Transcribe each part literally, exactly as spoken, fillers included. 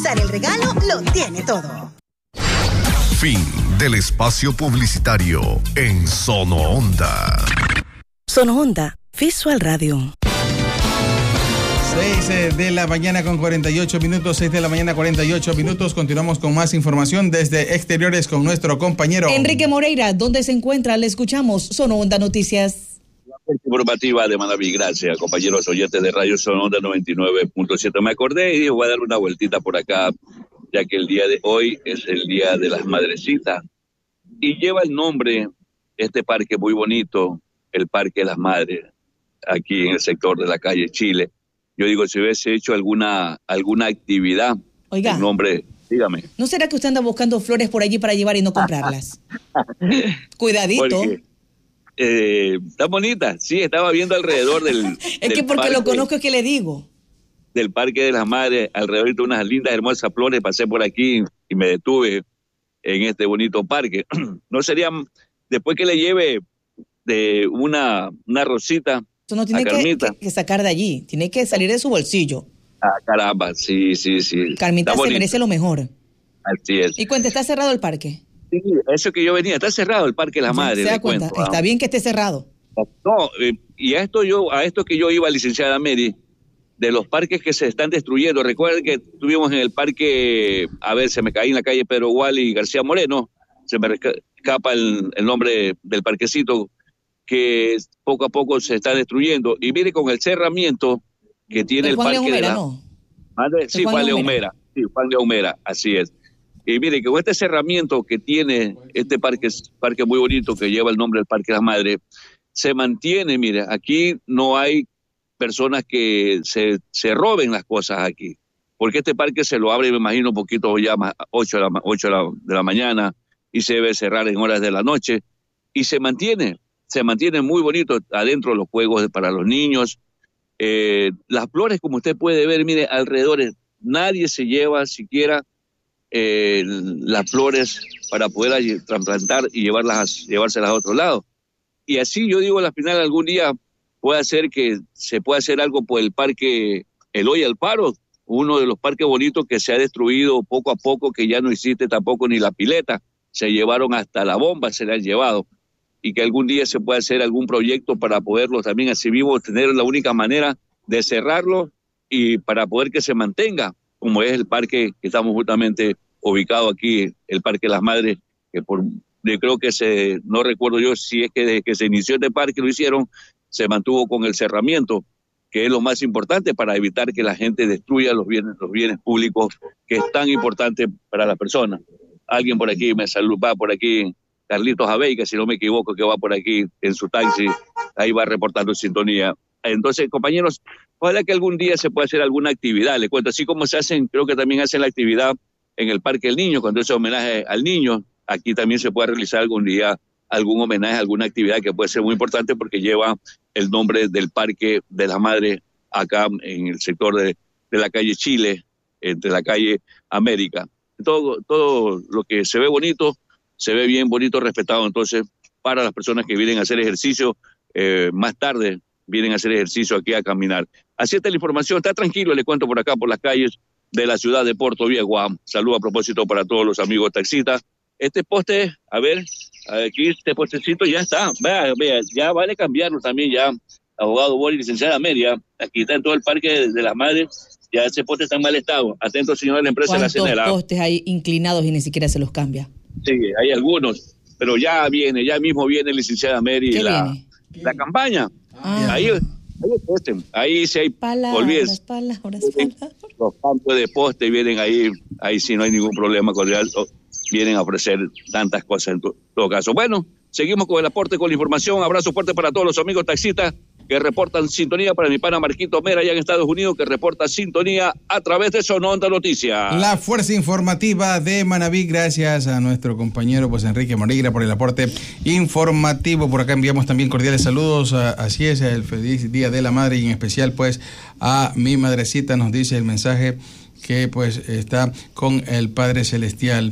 César el regalo lo tiene todo. Fin del espacio publicitario en Sono Onda. Sono Onda, Visual Radio. seis de la mañana con cuarenta y ocho minutos, seis de la mañana cuarenta y ocho minutos. Continuamos con más información desde exteriores con nuestro compañero Enrique Moreira. ¿Dónde se encuentra? Le escuchamos. Sono Onda Noticias. Informativa de Manaví, gracias, compañeros oyentes de Radio Sono Onda noventa y nueve punto siete. Me acordé y dije, voy a dar una vueltita por acá, ya que el día de hoy es el Día de las Madrecitas y lleva el nombre, este parque muy bonito, el Parque de las Madres, aquí en el sector de la calle Chile. Yo digo, si hubiese hecho alguna alguna actividad, oiga, el nombre, dígame. ¿No será que usted anda buscando flores por allí para llevar y no comprarlas? Cuidadito. Porque, eh, está bonita, sí, estaba viendo alrededor del Es del que porque parque, lo conozco es que le digo. Del Parque de las Madres, alrededor de unas lindas, hermosas flores, pasé por aquí y me detuve en este bonito parque. No sería, después que le lleve de una, una rosita, Eso no tiene que, que, que sacar de allí, tiene que salir de su bolsillo. Ah, caramba, sí, sí, sí. Carmita se merece lo mejor. Así es. Y cuenta, ¿está cerrado el parque? Sí, eso que yo venía, está cerrado el Parque de las Madres. Se da cuenta, cuento, está ah. bien que esté cerrado. No, eh, y a esto yo, a esto que yo iba, licenciada Mary, de los parques que se están destruyendo. Recuerden que estuvimos en el parque, a ver, se me caí en la calle Pedro Gual y García Moreno, se me escapa el, el nombre del parquecito, que poco a poco se está destruyendo. Y mire, con el cerramiento que tiene el, el Juan parque León de la... ¿no? Madre, sí, Juan León Mera, sí, Juan León Mera, así es. Y mire, que con este cerramiento que tiene este parque, parque muy bonito que lleva el nombre del Parque de las Madres, se mantiene, mire, aquí no hay personas que se, se roben las cosas aquí, porque este parque se lo abre, me imagino, un poquito ya más, ocho de la, ocho de la, de la mañana, y se debe cerrar en horas de la noche, y se mantiene, se mantiene muy bonito adentro los juegos para los niños. Eh, las flores, como usted puede ver, mire, alrededor, nadie se lleva siquiera eh, las flores para poder trasplantar y llevarlas, llevárselas a otro lado. Y así yo digo, al final algún día puede ser que se pueda hacer algo por el parque Eloy Alfaro, uno de los parques bonitos que se ha destruido poco a poco, que ya no existe tampoco ni la pileta, se llevaron hasta la bomba, se la han llevado, y que algún día se pueda hacer algún proyecto para poderlo también así vivo, tener la única manera de cerrarlo y para poder que se mantenga, como es el parque que estamos justamente ubicado aquí, el Parque de las Madres, que por, yo creo que se, no recuerdo yo si es que desde que se inició este parque lo hicieron, se mantuvo con el cerramiento, que es lo más importante para evitar que la gente destruya los bienes, los bienes públicos, que es tan importante para la persona. Alguien por aquí me saluda, por aquí, Carlitos Abey, que si no me equivoco, que va por aquí en su taxi, ahí va reportando sintonía. Entonces, compañeros, ojalá que algún día se pueda hacer alguna actividad, le cuento, así como se hacen, creo que también hacen la actividad en el Parque del Niño, cuando es homenaje al niño, aquí también se puede realizar algún día algún homenaje, alguna actividad que puede ser muy importante porque lleva el nombre del Parque de la Madre acá en el sector de, de la calle Chile, entre la calle América. Todo, todo lo que se ve bonito, se ve bien bonito, respetado. Entonces, para las personas que vienen a hacer ejercicio, eh, más tarde vienen a hacer ejercicio aquí a caminar. Así está la información, está tranquilo, le cuento por acá, por las calles de la ciudad de Puerto Viejo. Saludo a propósito para todos los amigos taxistas. Este poste, a ver, aquí este postecito ya está, vea, vea, ya vale cambiarlo también ya, abogado Boris, licenciada Media, aquí está en todo el Parque de, de las Madres, ya ese poste está en mal estado. Atento, señor de la empresa nacional. ¿Cuántos la postes hay inclinados y ni siquiera se los cambia? Sí, hay algunos, pero ya viene, ya mismo viene licenciada Mary la, la campaña. Ah. Ahí, ahí, ahí sí hay, palabras, olvides, palabras, palabras. Los campos de poste vienen ahí, ahí sí no hay ningún problema con el, vienen a ofrecer tantas cosas en to, todo caso. Bueno, seguimos con el aporte, con la información. Abrazo fuerte para todos los amigos taxistas que reportan sintonía, para mi pana Marquito Mera allá en Estados Unidos, que reporta sintonía a través de Sono Onda Noticias. La fuerza informativa de Manaví, gracias a nuestro compañero pues Enrique Moreira por el aporte informativo. Por acá enviamos también cordiales saludos, a, así es, el feliz Día de la Madre, y en especial pues a mi madrecita, nos dice el mensaje que pues está con el Padre Celestial.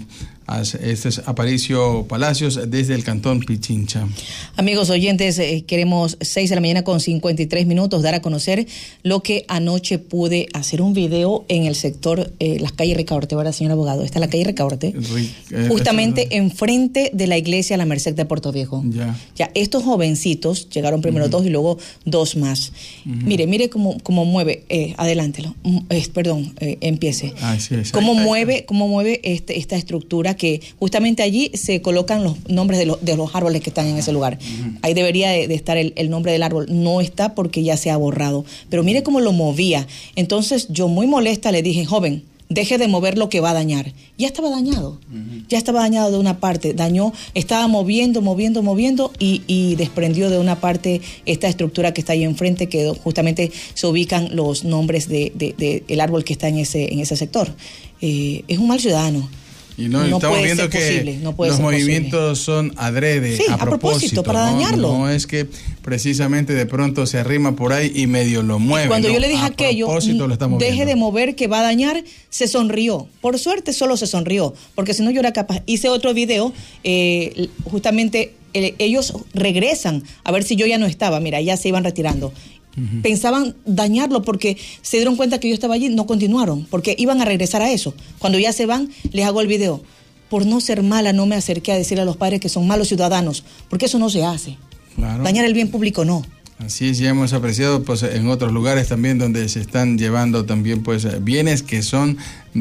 Este es Aparicio Palacios desde el Cantón Pichincha. Amigos oyentes, eh, queremos seis de la mañana con cincuenta y tres minutos dar a conocer lo que anoche pude hacer un video en el sector, eh, las calles Ricaurte, ¿verdad, señor abogado? Está la calle Ricaurte, eh, justamente eso, enfrente de la iglesia La Merced de Puerto Viejo. Ya. Ya, estos jovencitos, llegaron primero uh-huh. dos y luego dos más. Uh-huh. Mire, mire cómo, cómo mueve, eh, adelántelo, eh, perdón, eh, empiece. Ah, sí, cómo ahí, mueve, ahí. cómo mueve este, esta estructura que justamente allí se colocan los nombres de los, de los árboles que están en ese lugar. Uh-huh. Ahí debería de, de estar el, el nombre del árbol. No está porque ya se ha borrado. Pero mire cómo lo movía. Entonces yo muy molesta le dije, joven, deje de mover lo que va a dañar. Ya estaba dañado. Uh-huh. Ya estaba dañado de una parte. Dañó, estaba moviendo, moviendo, moviendo y, y desprendió de una parte esta estructura que está ahí enfrente, que justamente se ubican los nombres de, de, de el árbol que está en ese, en ese sector. Eh, es un mal ciudadano. Y no, no estamos viendo que posible, no los movimientos posible. son adrede, sí, a, a propósito, propósito para ¿no? dañarlo. No es que precisamente de pronto se arrima por ahí y medio lo mueve. Y cuando no, yo le dije a aquello, lo deje de mover que va a dañar, se sonrió. Por suerte solo se sonrió, porque si no yo era capaz. Hice otro video, eh, justamente eh, ellos regresan a ver si yo ya no estaba. Mira, ya se iban retirando. Uh-huh. Pensaban dañarlo porque se dieron cuenta que yo estaba allí, no continuaron, porque iban a regresar a eso. Cuando ya se van, les hago el video. Por no ser mala, no me acerqué a decirle a los padres que son malos ciudadanos, porque eso no se hace. Claro. Dañar el bien público no. Así es, ya hemos apreciado pues en otros lugares también donde se están llevando también pues bienes que son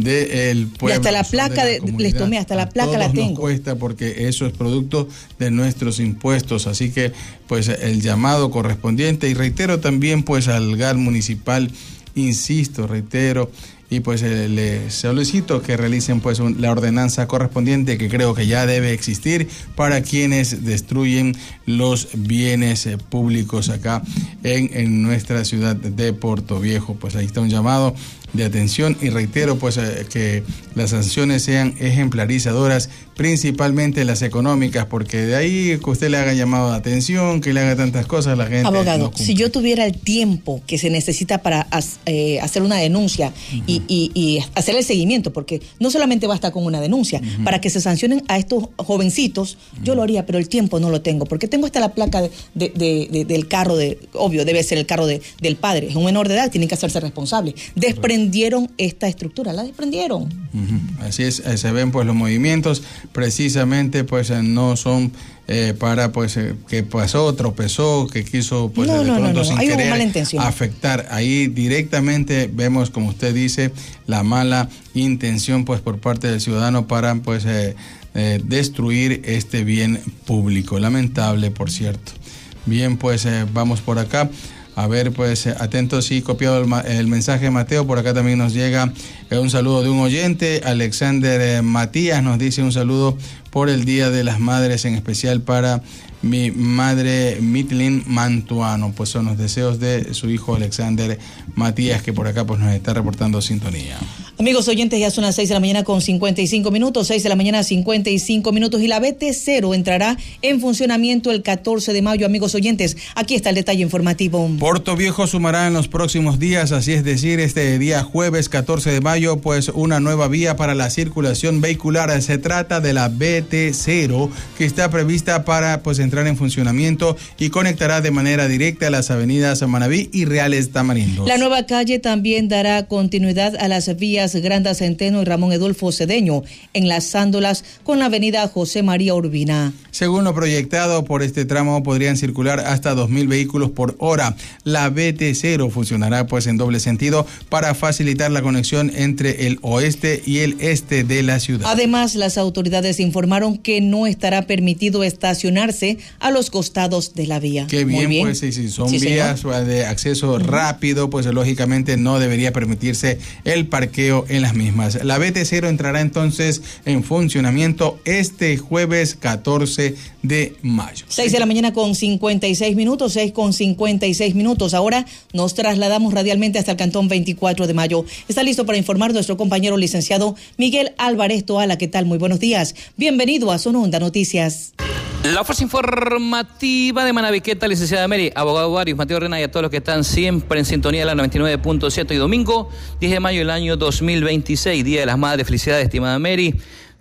del pueblo. Y hasta la placa, de la de, les tomé, hasta la placa la tengo. Nos cuesta porque eso es producto de nuestros impuestos, así que pues el llamado correspondiente y reitero también pues al G A L municipal, insisto, reitero, y pues eh, les solicito que realicen pues un, la ordenanza correspondiente que creo que ya debe existir para quienes destruyen los bienes eh, públicos acá en, en nuestra ciudad de Puerto Viejo. Pues ahí está un llamado de atención y reitero pues eh, que las sanciones sean ejemplarizadoras, principalmente las económicas, porque de ahí que usted le haga llamado de atención, que le haga tantas cosas, la gente abogado, no si yo tuviera el tiempo que se necesita para eh, hacer una denuncia uh-huh. y, y, y hacer el seguimiento, porque no solamente basta con una denuncia, uh-huh. para que se sancionen a estos jovencitos, uh-huh. yo lo haría, pero el tiempo no lo tengo, porque tengo hasta la placa de, de, de, de, del carro, de obvio, debe ser el carro de, del padre, es un menor de edad, tienen que hacerse responsables. Desprendieron esta estructura, la desprendieron. Uh-huh. Así es, eh, se ven pues los movimientos, precisamente pues eh, no son eh, para pues eh, que pasó, tropezó, que quiso pues no, de no, pronto no, no, sin no. querer afectar. Ahí directamente vemos, como usted dice, la mala intención pues por parte del ciudadano para pues eh, eh, destruir este bien público. Lamentable, por cierto. Bien, pues eh, vamos por acá. A ver, pues atentos y copiado el, el mensaje de Mateo. Por acá también nos llega eh, un saludo de un oyente. Alexander eh, Matías nos dice un saludo por el Día de las Madres, en especial para mi madre Mitlin Mantuano. Pues son los deseos de su hijo Alexander Matías, que por acá pues nos está reportando sintonía. Amigos oyentes, ya son las seis de la mañana con cincuenta y cinco minutos, seis de la mañana cincuenta y cinco minutos, y la B T cero entrará en funcionamiento el catorce de mayo. Amigos oyentes, aquí está el detalle informativo. Puerto Viejo sumará en los próximos días, así es decir, este día jueves catorce de mayo, pues una nueva vía para la circulación vehicular. Se trata de la B T cero, que está prevista para pues entrar en funcionamiento y conectará de manera directa a las avenidas Manaví y Reales Tamarindos. La nueva calle también dará continuidad a las vías Granda Centeno y Ramón Edulfo Cedeño, enlazándolas con la avenida José María Urbina. Según lo proyectado, por este tramo podrían circular hasta dos mil vehículos por hora. La B T cero funcionará pues en doble sentido para facilitar la conexión entre el oeste y el este de la ciudad. Además, las autoridades informaron que no estará permitido estacionarse a los costados de la vía. Qué bien, bien. Pues si son sí, vías señor. de acceso uh-huh. rápido, pues lógicamente no debería permitirse el parqueo en las mismas. La B T cero entrará entonces en funcionamiento este jueves catorce de mayo. seis de la mañana con cincuenta y seis minutos, seis con cincuenta y seis minutos. Ahora nos trasladamos radialmente hasta el cantón veinticuatro de mayo. Está listo para informar nuestro compañero licenciado Miguel Álvarez Toala. ¿Qué tal? Muy buenos días. Bienvenido a Zona Onda Noticias. La fuerza informativa de Manaviqueta, licenciada Mary, abogado Varios, Mateo Rena y a todos los que están siempre en sintonía de la noventa y nueve punto siete. Y domingo, diez de mayo del año dos mil veintiséis, Día de las Madres. Felicidades, estimada Mary.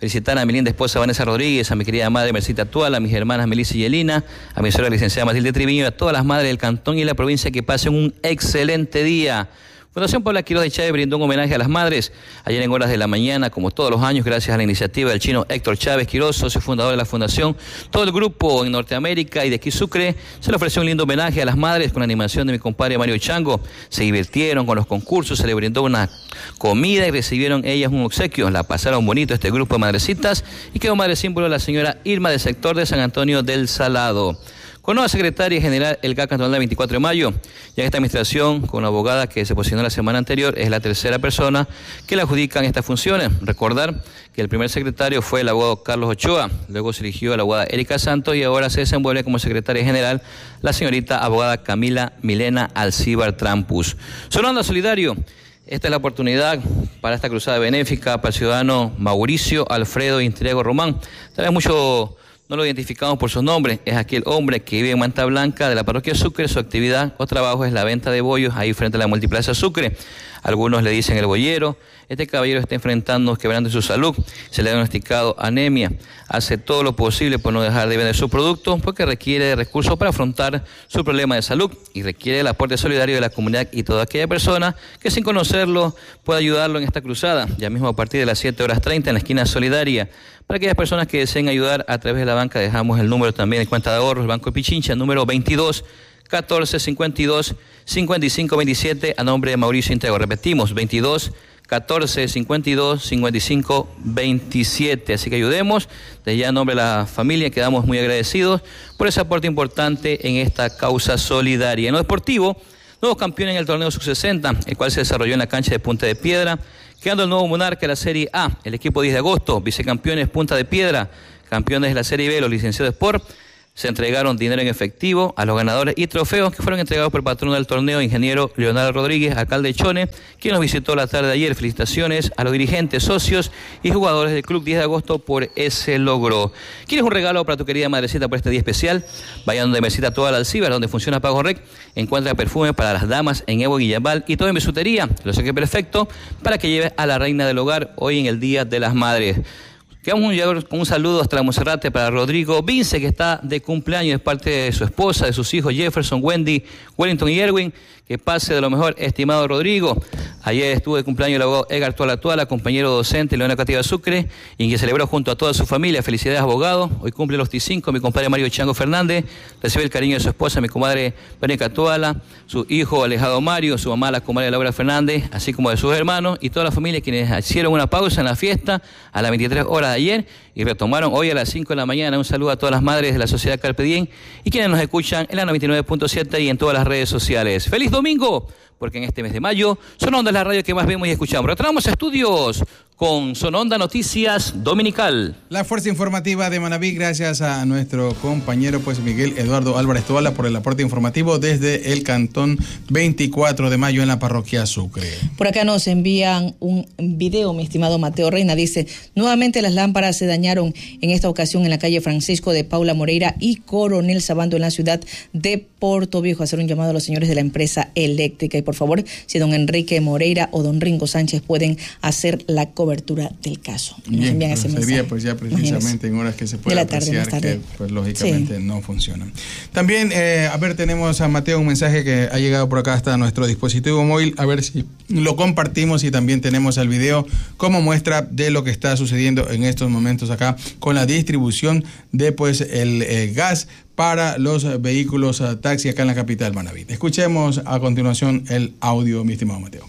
Felicitar a mi linda esposa Vanessa Rodríguez, a mi querida madre Mercita Tuala, a mis hermanas Melissa y Elina, a mi suegra licenciada Matilde Triviño y a todas las madres del cantón y la provincia que pasen un excelente día. Fundación Paula Quiroz de Chávez brindó un homenaje a las madres ayer en horas de la mañana, como todos los años, gracias a la iniciativa del chino Héctor Chávez Quiroz, socio fundador de la fundación. Todo el grupo en Norteamérica y de aquí Sucre se le ofreció un lindo homenaje a las madres con la animación de mi compadre Mario Chango. Se divirtieron con los concursos, se le brindó una comida y recibieron ellas un obsequio. La pasaron bonito este grupo de madrecitas y quedó madre símbolo la señora Irma del sector de San Antonio del Salado. Con nueva secretaria general el G A C cantonal del veinticuatro de mayo, ya esta administración, con una abogada que se posicionó la semana anterior, es la tercera persona que le adjudican estas funciones. Recordar que el primer secretario fue el abogado Carlos Ochoa, luego se eligió a la abogada Erika Santos y ahora se desenvuelve como secretaria general la señorita abogada Camila Milena Alcíbar Trampus. Sonando Solidario. Esta es la oportunidad para esta cruzada benéfica para el ciudadano Mauricio Alfredo Intriego Román. Tal vez mucho no lo identificamos por su nombre, es aquel hombre que vive en Manta Blanca de la parroquia Sucre. Su actividad o trabajo es la venta de bollos ahí frente a la Multiplaza Sucre. Algunos le dicen el bollero. Este caballero está enfrentando quebrando su salud, se le ha diagnosticado anemia, hace todo lo posible por no dejar de vender su producto porque requiere de recursos para afrontar su problema de salud y requiere el aporte solidario de la comunidad y toda aquella persona que sin conocerlo pueda ayudarlo en esta cruzada, ya mismo a partir de las siete horas treinta en la esquina solidaria. Para aquellas personas que deseen ayudar a través de la banca, dejamos el número también de cuenta de ahorros, el Banco de Pichincha, número veintidós catorce cincuenta y dos cincuenta y cinco veintisiete, a nombre de Mauricio Intriego. Repetimos, veintidós catorce cincuenta y dos cincuenta y cinco veintisiete. Así que ayudemos. Desde ya en nombre de la familia quedamos muy agradecidos por ese aporte importante en esta causa solidaria. En lo deportivo, nuevos campeones en el torneo sub sesenta, el cual se desarrolló en la cancha de Punta de Piedra, quedando el nuevo monarca de la Serie A, el equipo diez de agosto, vicecampeones Punta de Piedra, campeones de la Serie B, los licenciados de Sport. Se entregaron dinero en efectivo a los ganadores y trofeos que fueron entregados por el patrono del torneo, ingeniero Leonardo Rodríguez, alcalde de Chone, quien nos visitó la tarde de ayer. Felicitaciones a los dirigentes, socios y jugadores del Club diez de agosto por ese logro. ¿Quieres un regalo para tu querida madrecita por este día especial? Vaya donde Mesita Toda la Alcíbar, donde funciona Pago Rec. Encuentra perfume para las damas en Evo Guillabal y todo en bisutería. Lo sé que perfecto para que lleves a la reina del hogar hoy en el Día de las Madres. Quedamos con un saludo hasta la Monserrate para Rodrigo Vince, que está de cumpleaños, de parte de su esposa, de sus hijos Jefferson, Wendy, Wellington y Erwin. Que pase de lo mejor, estimado Rodrigo. Ayer estuvo de cumpleaños el abogado Edgar Tuala Tuala, compañero docente en la Universidad de Sucre, y que celebró junto a toda su familia. Felicidades, abogado. Hoy cumple los T cinco, mi compadre Mario Chango Fernández. Recibe el cariño de su esposa, mi comadre Verónica Tuala, su hijo Alejado Mario, su mamá, la comadre Laura Fernández, así como de sus hermanos y toda la familia quienes hicieron una pausa en la fiesta a las veintitrés horas de ayer y retomaron hoy a las cinco de la mañana. Un saludo a todas las madres de la sociedad Carpe Diem y quienes nos escuchan en la noventa y nueve punto siete y en todas las redes sociales. ¡Feliz domingo! Porque en este mes de mayo Sononda es la radio que más vemos y escuchamos. Retornamos a estudios con Sononda Noticias Dominical. La fuerza informativa de Manaví, gracias a nuestro compañero pues Miguel Eduardo Álvarez Toala por el aporte informativo desde el cantón veinticuatro de mayo en la parroquia Sucre. Por acá nos envían un video, mi estimado Mateo Reina, dice: nuevamente las lámparas se dañaron en esta ocasión en la calle Francisco de Paula Moreira y Coronel Sabando en la ciudad de Portoviejo. Hacer un llamado a los señores de la empresa eléctrica y por favor, si don Enrique Moreira o don Ringo Sánchez pueden hacer la cobertura del caso. Nos Bien, envían ese mensaje. Sería pues ya precisamente en horas que se puede apreciar que pues lógicamente sí. no funcionan. También, eh, a ver, tenemos a Mateo un mensaje que ha llegado por acá hasta nuestro dispositivo móvil, a ver si lo compartimos y también tenemos el video como muestra de lo que está sucediendo en estos momentos acá con la distribución de pues el eh, gas para los vehículos uh, taxi acá en la capital Manaví. Escuchemos a continuación el audio, mi estimado Mateo.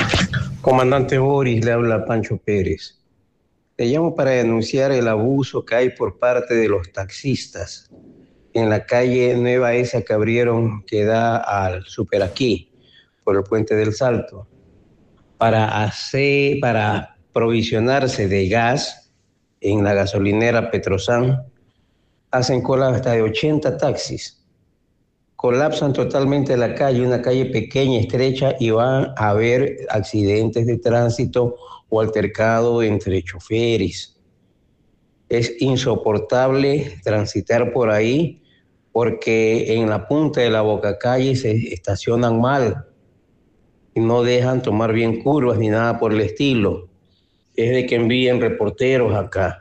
Comandante Boris, le habla Pancho Pérez. Le llamo para denunciar el abuso que hay por parte de los taxistas en la calle nueva esa que abrieron que da al Super Aquí, por el Puente del Salto, para hacer, para provisionarse de gas en la gasolinera Petrosan. Hacen cola hasta de ochenta taxis. Colapsan totalmente la calle, una calle pequeña, estrecha, y van a haber accidentes de tránsito o altercado entre choferes. Es insoportable transitar por ahí porque en la punta de la bocacalle se estacionan mal y no dejan tomar bien curvas ni nada por el estilo. es de que envíen reporteros acá.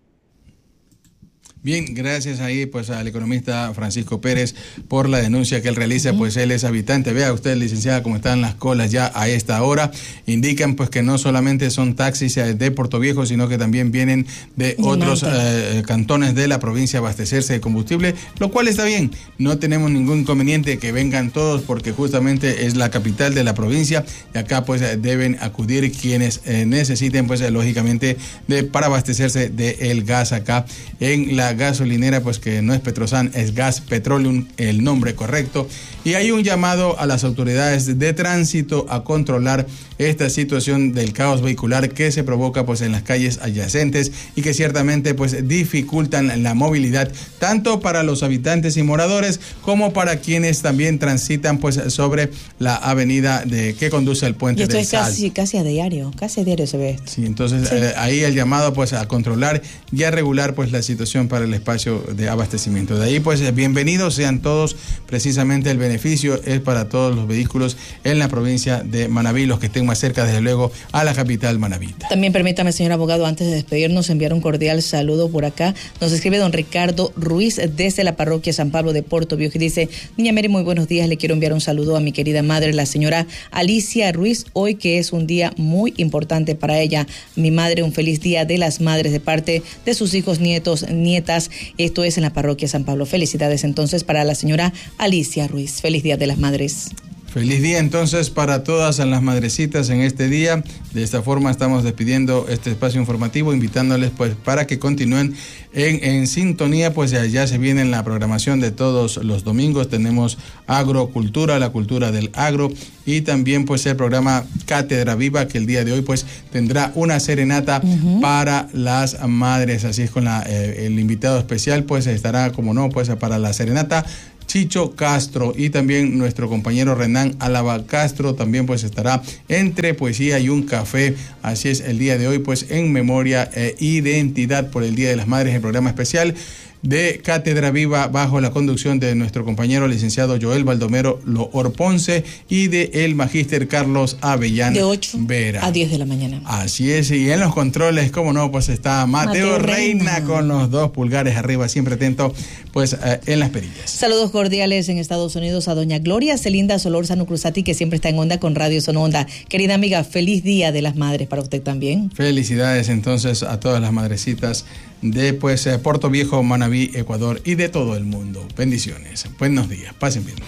Bien, gracias ahí pues al economista Francisco Pérez por la denuncia que él realiza, pues él es habitante. Vea usted, licenciada, cómo están las colas ya a esta hora. Indican pues que no solamente son taxis de Puerto Viejo, sino que también vienen de otros eh, cantones de la provincia a abastecerse de combustible, lo cual está bien. No tenemos ningún inconveniente que vengan todos porque justamente es la capital de la provincia y acá pues deben acudir quienes eh, necesiten pues lógicamente de, para abastecerse del gas acá en la gasolinera, pues que no es Petrosan, es Gas Petroleum, el nombre correcto. Y hay un llamado a las autoridades de tránsito a controlar esta situación del caos vehicular que se provoca pues en las calles adyacentes y que ciertamente pues dificultan la movilidad tanto para los habitantes y moradores como para quienes también transitan pues sobre la avenida de que conduce al puente del Sal. Y esto es casi, casi a diario, casi a diario se ve esto. Sí, entonces sí. Eh, ahí el llamado pues a controlar y a regular pues la situación para el espacio de abastecimiento. De ahí pues bienvenidos sean todos, precisamente el beneficio es para todos los vehículos en la provincia de Manabí, los que estén más cerca desde luego a la capital manabita. También permítame, señor abogado, antes de despedirnos, enviar un cordial saludo por acá. Nos escribe don Ricardo Ruiz desde la parroquia San Pablo de Puerto Viejo y dice: Niña Mary, muy buenos días, le quiero enviar un saludo a mi querida madre, la señora Alicia Ruiz, hoy que es un día muy importante para ella. Mi madre, un feliz día de las madres de parte de sus hijos, nietos, nietas. Esto es en la parroquia San Pablo. Felicidades entonces para la señora Alicia Ruiz. Feliz Día de las Madres. Feliz día entonces para todas las madrecitas en este día. De esta forma estamos despidiendo este espacio informativo, invitándoles pues para que continúen en, en sintonía, pues ya, ya se viene en la programación de todos los domingos. Tenemos agrocultura, la cultura del agro, y también pues el programa Cátedra Viva, que el día de hoy pues tendrá una serenata uh-huh. para las madres. Así es, con la, eh, el invitado especial pues estará, como no, pues para la serenata Chicho Castro, y también nuestro compañero Renan Álava Castro también pues estará entre poesía y un café. Así es, el día de hoy pues en memoria e identidad por el Día de las Madres, el programa especial de Cátedra Viva bajo la conducción de nuestro compañero licenciado Joel Baldomero Loor Ponce y de el magíster Carlos Avellán de ocho Vera. A diez de la mañana. Así es, y en los controles, como no, pues está Mateo, Mateo Reina. Reina con los dos pulgares arriba, siempre atento pues eh, en las perillas. Saludos cordiales en Estados Unidos a doña Gloria Celinda Solórzano Cruzati, que siempre está en onda con Radio Sono Onda. Querida amiga, feliz Día de las Madres para usted también. Felicidades entonces a todas las madrecitas de pues eh, Puerto Viejo, Manabí, Ecuador y de todo el mundo. Bendiciones. Buenos días. Pasen bien.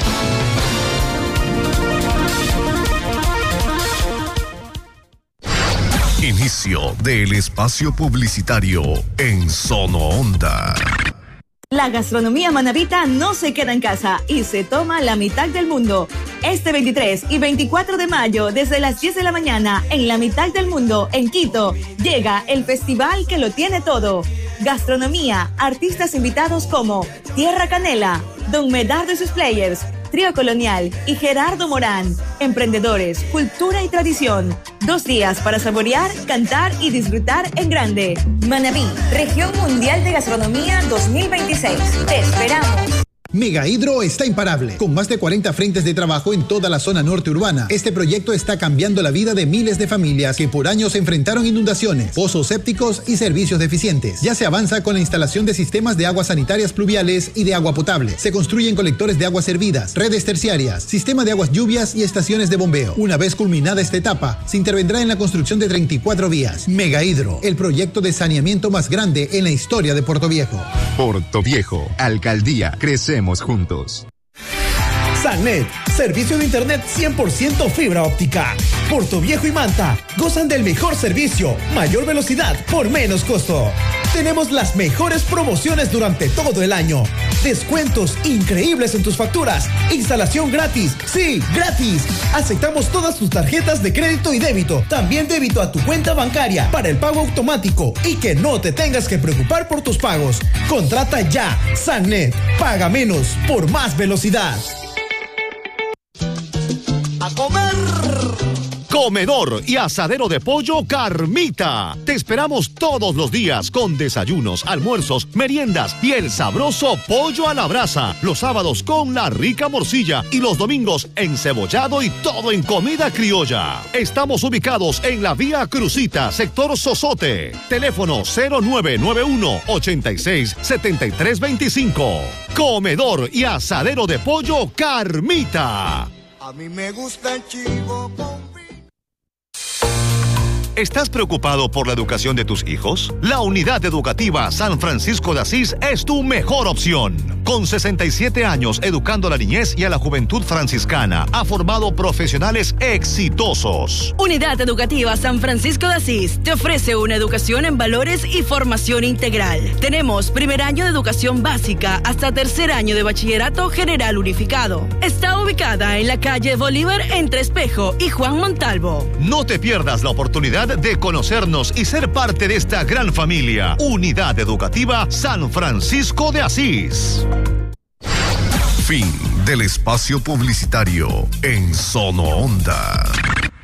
Inicio del espacio publicitario en Sono Onda. La gastronomía manabita no se queda en casa y se toma la mitad del mundo. Este veintitrés y veinticuatro de mayo, desde las diez de la mañana, en la mitad del mundo, en Quito, llega el festival que lo tiene todo. Gastronomía, artistas invitados como Tierra Canela, Don Medardo y sus Players, Trío Colonial y Gerardo Morán. Emprendedores, cultura y tradición. Dos días para saborear, cantar y disfrutar en grande. Manabí, Región Mundial de Gastronomía dos mil veintiséis. Te esperamos. Megahidro está imparable, con más de cuarenta frentes de trabajo en toda la zona norte urbana. Este proyecto está cambiando la vida de miles de familias que por años enfrentaron inundaciones, pozos sépticos y servicios deficientes. Ya se avanza con la instalación de sistemas de aguas sanitarias pluviales y de agua potable. Se construyen colectores de aguas servidas, redes terciarias, sistema de aguas lluvias y estaciones de bombeo. Una vez culminada esta etapa, se intervendrá en la construcción de treinta y cuatro vías. Megahidro, el proyecto de saneamiento más grande en la historia de Puerto Viejo. Puerto Viejo, Alcaldía, crecemos juntos. Sannet, servicio de internet cien por ciento fibra óptica. Puerto Viejo y Manta gozan del mejor servicio, mayor velocidad por menos costo. Tenemos las mejores promociones durante todo el año. Descuentos increíbles en tus facturas. Instalación gratis. Sí, gratis. Aceptamos todas tus tarjetas de crédito y débito. También débito a tu cuenta bancaria para el pago automático y que no te tengas que preocupar por tus pagos. Contrata ya. Sannet. Paga menos por más velocidad. A comer. Comedor y asadero de pollo Carmita. Te esperamos todos los días con desayunos, almuerzos, meriendas y el sabroso pollo a la brasa. Los sábados con la rica morcilla y los domingos encebollado y todo en comida criolla. Estamos ubicados en la Vía Crucita, sector Sosote. Teléfono cero nueve nueve uno, ochenta y seis, setenta y tres veinticinco. Comedor y asadero de pollo Carmita. A mí me gusta el chivo con... ¿Estás preocupado por la educación de tus hijos? La Unidad Educativa San Francisco de Asís es tu mejor opción. Con sesenta y siete años educando a la niñez y a la juventud franciscana, ha formado profesionales exitosos. Unidad Educativa San Francisco de Asís te ofrece una educación en valores y formación integral. Tenemos primer año de educación básica hasta tercer año de bachillerato general unificado. Está ubicada en la calle Bolívar entre Espejo y Juan Montalvo. No te pierdas la oportunidad de conocernos y ser parte de esta gran familia. Unidad Educativa San Francisco de Asís. Fin del espacio publicitario en Sono Onda.